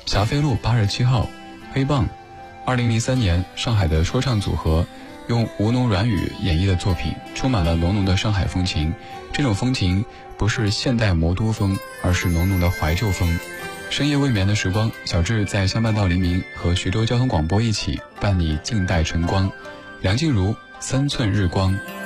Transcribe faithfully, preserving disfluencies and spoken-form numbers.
霞飞路八十七号，黑棒。二零零三年，上海的说唱组合用吴侬软语演绎的作品，充满了浓浓的上海风情。这种风情不是现代魔都风，而是浓浓的怀旧风。深夜未眠的时光，小智在相伴到黎明和徐州交通广播一起伴你静待晨光。梁静茹，三寸日光。